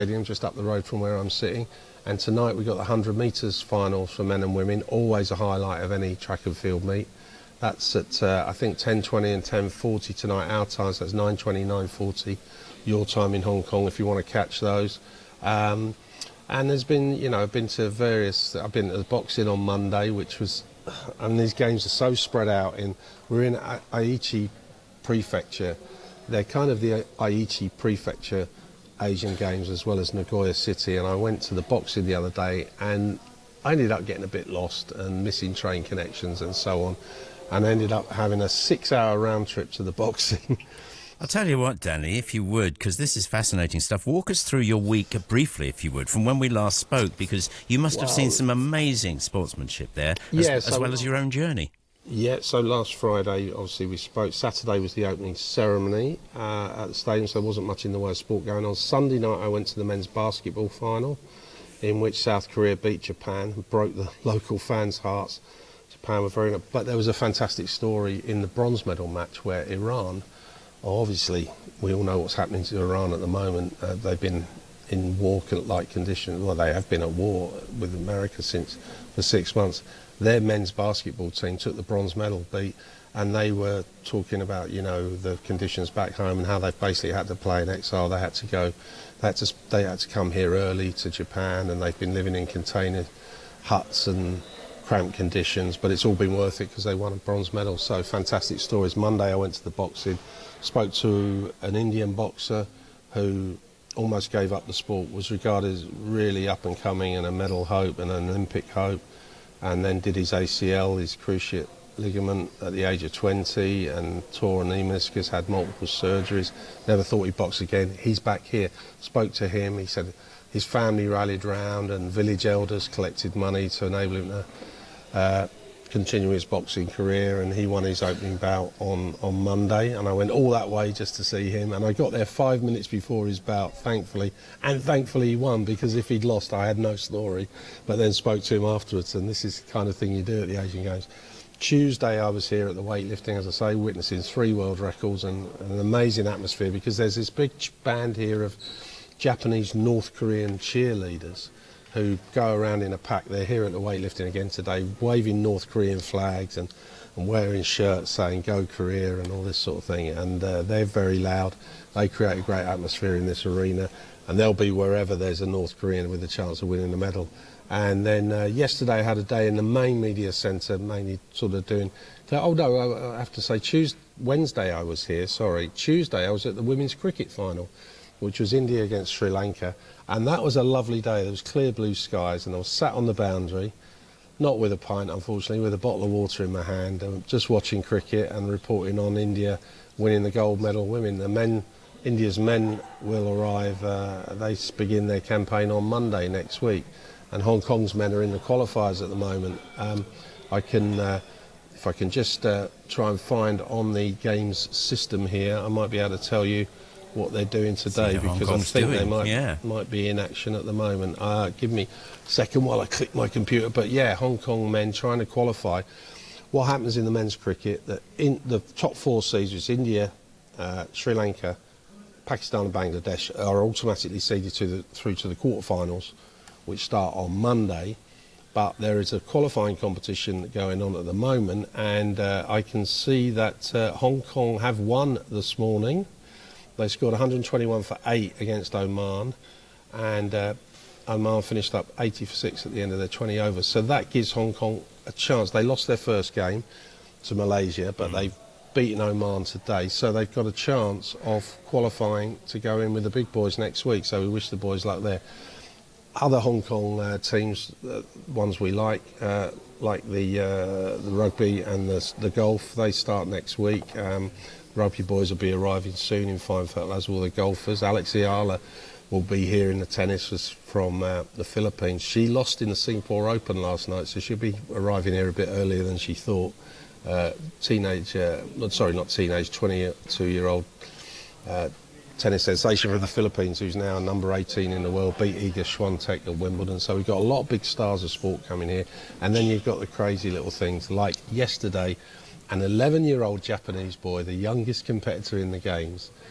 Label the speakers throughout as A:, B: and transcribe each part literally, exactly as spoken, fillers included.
A: Stadium, just up the road from where I'm sitting. And tonight we've got the one hundred metres finals for men and women, always a highlight of any track and field meet. That's at, uh, I think, ten twenty and ten forty tonight, our time, so that's nine twenty, nine forty, your time in Hong Kong, if you want to catch those. Um, and there's been, you know, I've been to various, I've been to the boxing on Monday, which was, I mean, these games are so spread out. In We're in Aichi Prefecture. They're kind of the Aichi Prefecture Asian Games as well as Nagoya City, and I went to the boxing the other day and I ended up getting a bit lost and missing train connections and so on, and ended up having a six hour round trip to the boxing.
B: I'll tell you what, Danny, if you would, because this is fascinating stuff, walk us through your week briefly, if you would, from when we last spoke, because you must have
A: Well,
B: seen some amazing sportsmanship there, as,
A: yeah,
B: as
A: so,
B: well as your own journey.
A: Yeah, so last Friday, obviously, we spoke. Saturday was the opening ceremony uh, at the stadium, so there wasn't much in the way of sport going on. Sunday night, I went to the men's basketball final, in which South Korea beat Japan and broke the local fans' hearts. Japan were very... But there was a fantastic story in the bronze medal match where Iran, obviously, we all know what's happening to Iran at the moment. Uh, they've been in war-like conditions. Well, they have been at war with America since for six months. Their men's basketball team took the bronze medal beat, and they were talking about, you know, the conditions back home and how they basically had to play in exile. They had to go, they had to, they had to come here early to Japan, and they've been living in container huts and cramped conditions, but it's all been worth it because they won a bronze medal. So fantastic stories. Monday I went to the boxing, spoke to an Indian boxer who almost gave up the sport, was regarded as really up and coming and a medal hope and an Olympic hope, and then did his A C L, his cruciate ligament, at the age of twenty, and tore a knee meniscus, had multiple surgeries, never thought he'd box again. He's back here. Spoke to him, he said his family rallied round and village elders collected money to enable him to uh, continue his boxing career, and he won his opening bout on, on Monday, and I went all that way just to see him, and I got there five minutes before his bout, thankfully, and thankfully he won, because if he'd lost I had no story. But then spoke to him afterwards, and this is the kind of thing you do at the Asian Games. Tuesday I was here at the weightlifting, as I say, witnessing three world records and, and an amazing atmosphere, because there's this big band here of Japanese North Korean cheerleaders who go around in a pack. They're here at the weightlifting again today, waving North Korean flags and, and wearing shirts saying "Go Korea" and all this sort of thing. And uh, they're very loud. They create a great atmosphere in this arena, and they'll be wherever there's a North Korean with a chance of winning a medal. And then uh, yesterday I had a day in the main media centre, mainly sort of doing... Oh no, I have to say, Tuesday, Wednesday I was here, sorry. Tuesday I was at the women's cricket final, which was India against Sri Lanka, and that was a lovely day. There was clear blue skies, and I was sat on the boundary, not with a pint, unfortunately, with a bottle of water in my hand, and just watching cricket and reporting on India winning the gold medal. Women, the men, India's men will arrive, uh, they begin their campaign on Monday next week, and Hong Kong's men are in the qualifiers at the moment. Um, I can, uh, if I can just uh, try and find on the games system here, I might be able to tell you what they're doing today, because I think
B: doing.
A: they might
B: yeah.
A: might be in action at the moment. Uh, give me a second while I click my computer. But yeah, Hong Kong men trying to qualify. What happens in the men's cricket, that in the top four seeds, is India, uh, Sri Lanka, Pakistan and Bangladesh, are automatically seeded to the, through to the quarterfinals, which start on Monday. But there is a qualifying competition going on at the moment, and uh, I can see that uh, Hong Kong have won this morning. They scored one hundred twenty-one for eight against Oman, and uh, Oman finished up eighty for six at the end of their twenty overs. So that gives Hong Kong a chance. They lost their first game to Malaysia, but mm. they've beaten Oman today. So they've got a chance of qualifying to go in with the big boys next week. So we wish the boys luck there. Other Hong Kong uh, teams, uh, ones we like, uh, like the, uh, the rugby and the, the golf, they start next week. Um, Rugby boys will be arriving soon in fine fettle, as will the golfers. Alex Ayala will be here in the tennis from uh, the Philippines. She lost in the Singapore Open last night, so she'll be arriving here a bit earlier than she thought. Uh, teenage, uh, sorry, not teenage, twenty-two-year-old uh, tennis sensation from the Philippines, who's now number eighteen in the world, beat Iga Swiatek at Wimbledon. So we've got a lot of big stars of sport coming here. And then you've got the crazy little things, like yesterday, an eleven-year-old Japanese boy, the youngest competitor in the games,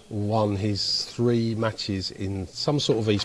A: won his three matches in some sort of East